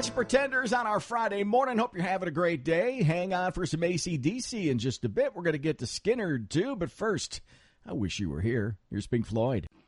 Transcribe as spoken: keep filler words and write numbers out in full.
bunch of pretenders on our Friday morning. Hope you're having a great day. Hang on for some A C D C in just a bit. We're going to get to Skinner, too. But first, I wish you were here. Here's Pink Floyd.